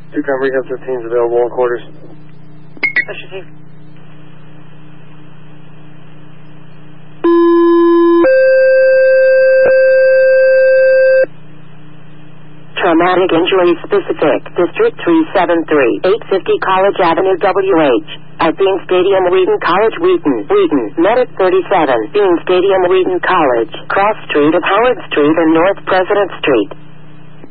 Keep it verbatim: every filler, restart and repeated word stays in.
Two-time rehab fifteen is available in quarters. Specialty. Traumatic injury specific. District three seven three, eight fifty College Avenue, W H. At Bean Stadium, Wheaton College, Wheaton. Wheaton. Medic thirty-seven. Bean Stadium, Wheaton College. Cross Street of Howard Street and North President Street.